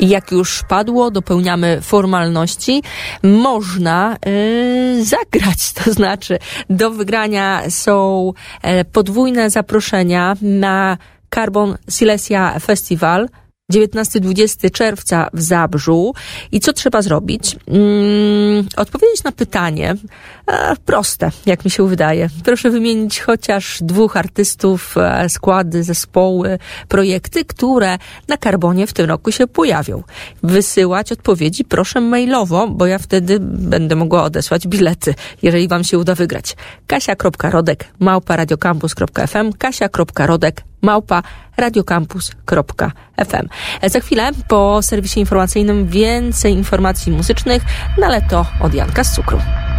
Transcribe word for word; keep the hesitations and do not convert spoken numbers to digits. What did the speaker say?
I jak już padło, dopełniamy formalności. Można yy, zagrać, to znaczy do wygrania są yy, podwójne zaproszenia na Carbon Silesia Festival dziewiętnastego dwudziestego czerwca w Zabrzu. I co trzeba zrobić? Hmm, odpowiedzieć na pytanie e, proste, jak mi się wydaje. Proszę wymienić chociaż dwóch artystów, e, składy, zespoły, projekty, które na Carbonie w tym roku się pojawią. Wysyłać odpowiedzi proszę mailowo, bo ja wtedy będę mogła odesłać bilety, jeżeli wam się uda wygrać. kasia.rodek małpa radiocampus kropka f m kasia.rodek małpa radiocampus kropka f m. Za chwilę po serwisie informacyjnym więcej informacji muzycznych, no ale to od Janka z Cukru.